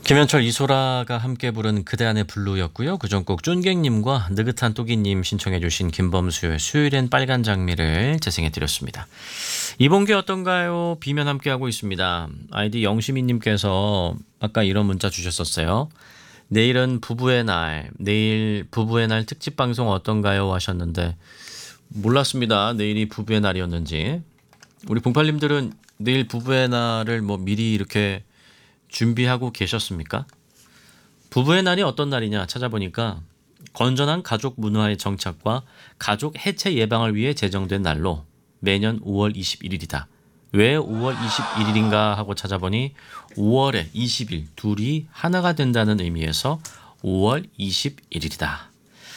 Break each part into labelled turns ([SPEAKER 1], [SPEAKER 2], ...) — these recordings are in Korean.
[SPEAKER 1] 김현철 이소라가 함께 부른 그대 안의 블루였고요. 그전 곡 쫀객님과 느긋한 또기님 신청해 주신 김범수의 수요일엔 빨간 장미를 재생해 드렸습니다. 이번 게 어떤가요? 비면 함께하고 있습니다. 아이디 영시민님께서 아까 이런 문자 주셨었어요. 내일은 부부의 날, 내일 부부의 날 특집 방송 어떤가요? 하셨는데 몰랐습니다. 내일이 부부의 날이었는지. 우리 봉팔님들은 내일 부부의 날을 뭐 미리 이렇게 준비하고 계셨습니까? 부부의 날이 어떤 날이냐 찾아보니까 건전한 가족 문화의 정착과 가족 해체 예방을 위해 제정된 날로 매년 5월 21일이다. 왜 5월 21일인가 하고 찾아보니 5월에 20일 둘이 하나가 된다는 의미에서 5월 21일이다.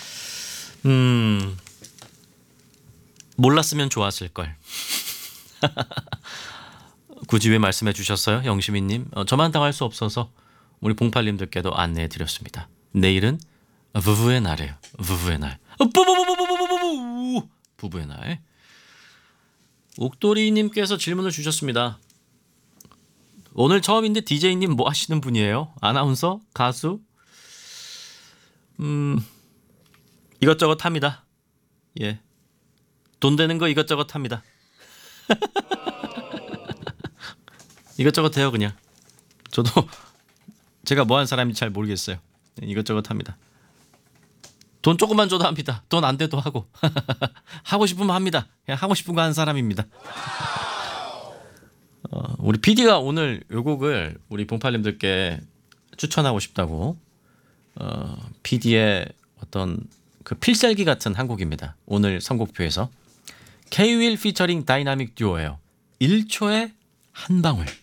[SPEAKER 1] 몰랐으면 좋았을걸. 굳이 왜 말씀해 주셨어요? 영시민님. 저만 당할 수 없어서 우리 봉팔님들께도 안내해 드렸습니다. 내일은 부부의 날이에요. 부부의 날. 부부의 날. 옥돌이님께서 질문을 주셨습니다. 오늘 처음인데 DJ님 뭐 하시는 분이에요? 아나운서? 가수? 이것저것 합니다. 예. 돈 되는 거 이것저것 합니다. 이것저것 해요 그냥. 저도 제가 뭐 하는 사람인지 잘 모르겠어요. 이것저것 합니다. 돈 조금만 줘도 합니다. 돈 안 돼도 하고. 하고 싶으면 합니다. 그냥 하고 싶은 거 하는 사람입니다. 우리 PD가 오늘 요 곡을 우리 봉팔님들께 추천하고 싶다고 PD의 어떤 그 필살기 같은 한 곡입니다. 오늘 선곡표에서 K-Will 피처링 다이나믹 듀오예요. 1초에 한 방울.